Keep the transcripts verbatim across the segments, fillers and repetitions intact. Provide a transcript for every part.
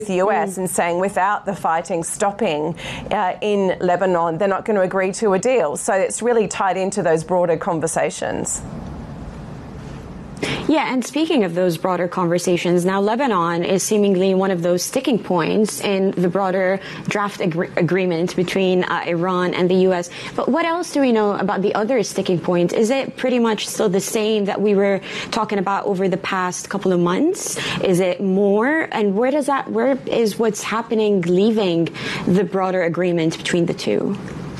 the U S and saying without the fighting stopping uh, in Lebanon, they're not going to agree to a deal. So it's really tied into those broader conversations. Yeah, and speaking of those broader conversations, now Lebanon is seemingly one of those sticking points in the broader draft ag agreement between uh, Iran and the U S. But what else do we know about the other sticking point? Is it pretty much still the same that we were talking about over the past couple of months? Is it more? And where does that, where is what's happening leaving the broader agreement between the two?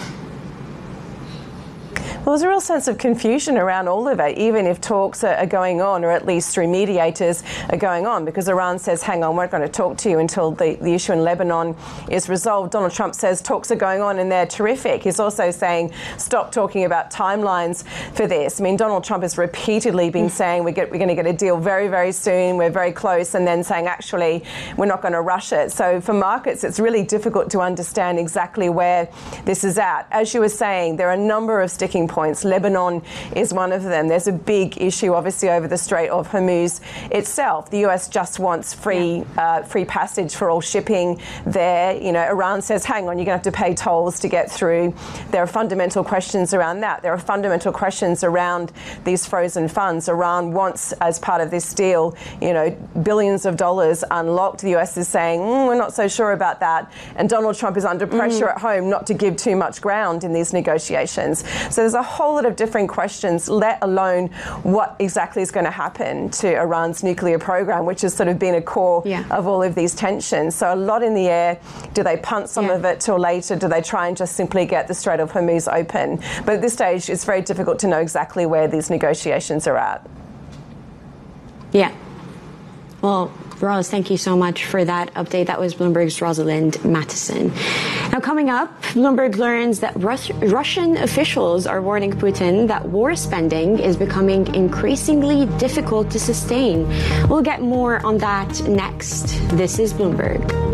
Well, there's a real sense of confusion around all of it, even if talks are, are going on, or at least through mediators are going on, because Iran says, hang on, we're not going to talk to you until the, the issue in Lebanon is resolved. Donald Trump says talks are going on and they're terrific. He's also saying stop talking about timelines for this. I mean, Donald Trump has repeatedly been saying we get, we're going to get a deal very, very soon, we're very close, and then saying actually we're not going to rush it. So for markets, it's really difficult to understand exactly where this is at. As you were saying, there are a number of sticking points. Lebanon is one of them. There's a big issue, obviously, over the Strait of Hormuz itself. The U S just wants free uh, free passage for all shipping there. You know, Iran says, hang on, you're going to have to pay tolls to get through. There are fundamental questions around that. There are fundamental questions around these frozen funds. Iran wants, as part of this deal, you know, billions of dollars unlocked. The U S is saying, mm, we're not so sure about that. And Donald Trump is under pressure mm. at home not to give too much ground in these negotiations. So there's a whole lot of different questions, let alone what exactly is going to happen to Iran's nuclear program, which has sort of been a core yeah. of all of these tensions. So a lot in the air. Do they punt some yeah. of it till later? Do they try and just simply get the Strait of Hormuz open? But at this stage, it's very difficult to know exactly where these negotiations are at. Yeah. Well, Roz, thank you so much for that update. That was Bloomberg's Rosalind Matheson. Now, coming up, Bloomberg learns that Rus Russian officials are warning Putin that war spending is becoming increasingly difficult to sustain. We'll get more on that next. This is Bloomberg.